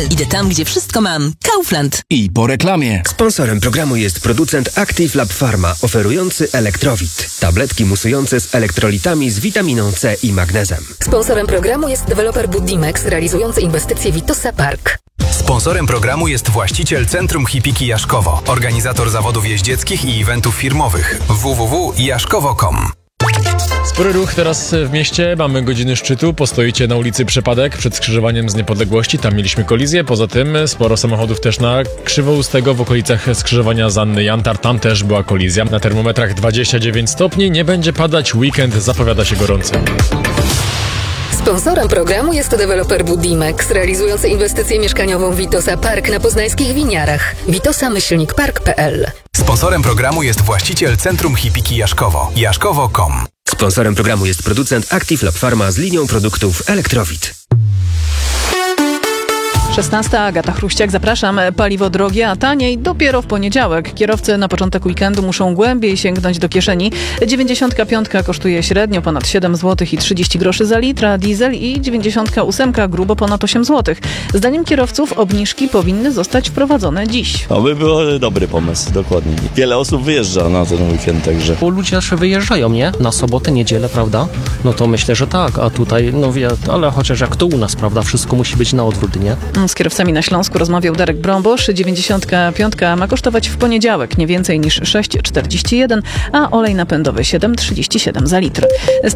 Kaufland.pl. Idę tam, gdzie wszystko mam. Kaufland. I po reklamie. Sponsorem programu jest producent Active Lab Pharma, oferujący Elektrowit. Tabletki musujące z elektrolitami z witaminą C i magnezem. Sponsorem programu jest deweloper Budimex, realizujący inwestycje Vitosa Park. Sponsorem programu jest właściciel Centrum Hipiki Jaszkowo, organizator zawodów jeździeckich i eventów firmowych www.jaszkowo.com. Spory ruch teraz w mieście, mamy godziny szczytu, postoicie na ulicy Przepadek przed skrzyżowaniem z Niepodległości, tam mieliśmy kolizję, poza tym sporo samochodów też na Krzywoustego w okolicach skrzyżowania z Anny Jantar, tam też była kolizja. Na termometrach 29 stopni, nie będzie padać, weekend zapowiada się gorący. Sponsorem programu jest deweloper Budimex, realizujący inwestycję mieszkaniową Vitosa Park na poznańskich Winiarach. Vitosa-park.pl. Sponsorem programu jest właściciel Centrum Hipiki Jaszkowo, jaszkowo.com. Sponsorem programu jest producent Active Lab Pharma z linią produktów Elektrowit. 16. Agata Chruściak, zapraszam. Paliwo drogie, a taniej dopiero w poniedziałek. Kierowcy na początek weekendu muszą głębiej sięgnąć do kieszeni. 95 kosztuje średnio ponad 7 zł i 30 groszy za litr, a diesel i 98 grubo ponad 8 zł. Zdaniem kierowców obniżki powinny zostać wprowadzone dziś. To by był dobry pomysł, dokładnie. Wiele osób wyjeżdża na ten weekend, także... Bo ludzie też wyjeżdżają, nie? Na sobotę, niedzielę, prawda? No to myślę, że tak, a tutaj, no wie, ale chociaż jak to u nas, prawda? Wszystko musi być na odwrót, nie? Z kierowcami na Śląsku rozmawiał Darek Brąbosz. 95 ma kosztować w poniedziałek nie więcej niż 6,41, a olej napędowy 7,37 za litr.